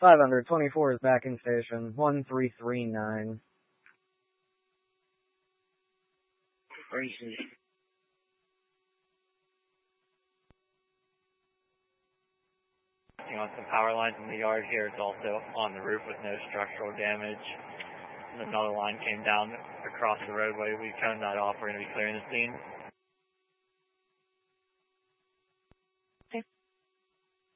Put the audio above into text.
524 is back in station. 1339. Gracious. On some power lines in the yard here. It's also on the roof with no structural damage. Another line came down across the roadway. We turned that off. We're going to be clearing the scene.